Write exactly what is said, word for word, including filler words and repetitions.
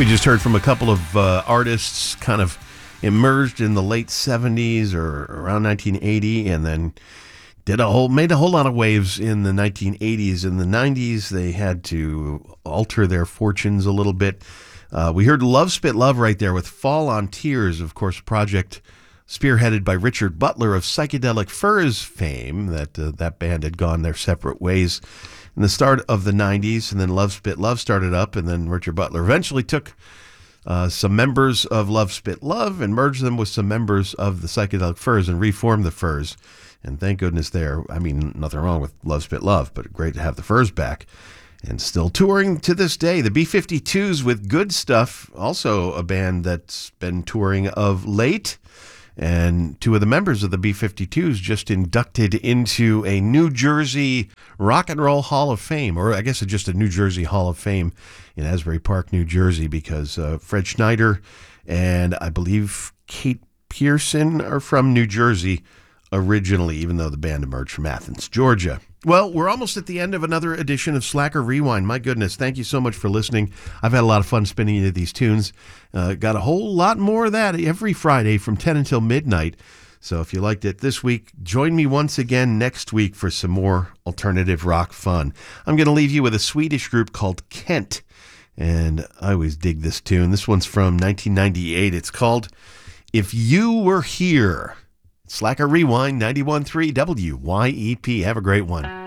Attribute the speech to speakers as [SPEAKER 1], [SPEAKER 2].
[SPEAKER 1] We just heard from a couple of uh, artists kind of emerged in the late seventies or around nineteen eighty, and then did a whole made a whole lot of waves in the nineteen eighties. In the nineties, they had to alter their fortunes a little bit. Uh, we heard Love Spit Love right there with Fall on Tears, of course, a project spearheaded by Richard Butler of Psychedelic Furs fame. That uh, that band had gone their separate ways in the start of the nineties, and then Love Spit Love started up, and then Richard Butler eventually took uh, some members of Love Spit Love and merged them with some members of the Psychedelic Furs and reformed the Furs. And thank goodness there. I mean, nothing wrong with Love Spit Love, but great to have the Furs back. And still touring to this day. The B fifty-twos with Good Stuff, also a band that's been touring of late. And two of the members of the B fifty-twos just inducted into a New Jersey Rock and Roll Hall of Fame, or I guess just a New Jersey Hall of Fame in Asbury Park, New Jersey, because uh, Fred Schneider and I believe Kate Pearson are from New Jersey originally, even though the band emerged from Athens, Georgia. Well, we're almost at the end of another edition of Slacker Rewind. My goodness, thank you so much for listening. I've had a lot of fun spinning into these tunes. Uh, got a whole lot more of that every Friday from ten until midnight. So if you liked it this week, join me once again next week for some more alternative rock fun. I'm going to leave you with a Swedish group called Kent, and I always dig this tune. This one's from nineteen ninety-eight. It's called If You Were Here. Slacker Rewind, ninety-one point three W Y E P. Have a great one.